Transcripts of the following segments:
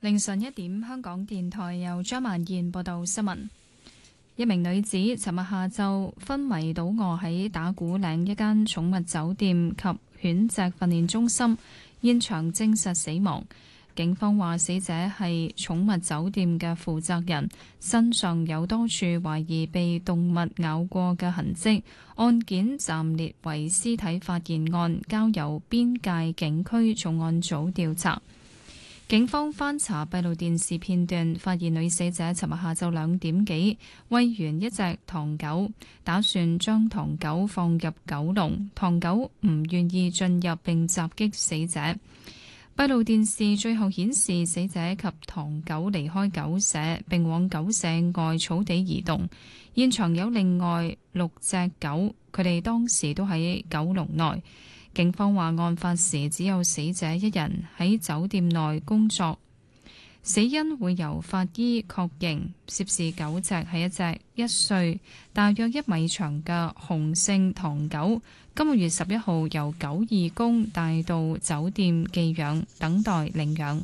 凌晨1點，香港電台由張曼燕報道新聞。一名女子尋日下晝昏迷倒卧喺打鼓嶺一間寵物酒店及犬隻訓練中心，現場證實死亡。警方話死者係寵物酒店嘅負責人，身上有多處懷疑被動物咬過嘅痕跡，案件暫列為屍體發現案，交由邊界警區重案組調查。警方翻查閉路電視片段，發現女死者尋日下晝2點幾餵完一隻唐狗，打算將唐狗放入狗籠，唐狗唔願意進入並襲擊死者。閉路電視最後顯示死者及唐狗離開狗舍並往狗舍外草地移動，現場有另外6隻狗，佢哋當時都喺狗籠內。警方話案發時只有死者一人喺酒店內工作，死因會由法醫確認。涉事狗隻係一隻1歲、大約1米長嘅雄性唐狗，今個月11號由狗義工帶到酒店寄養，等待領養。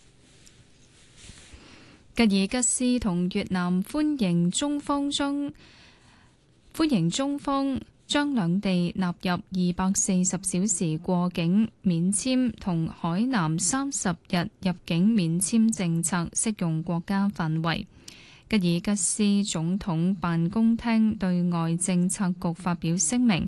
吉爾吉斯同越南歡迎中方將兩地納入240小時過境免簽同海南30日入境免簽政策適用國家範圍。吉爾吉斯總統辦公廳對外政策局發表聲明，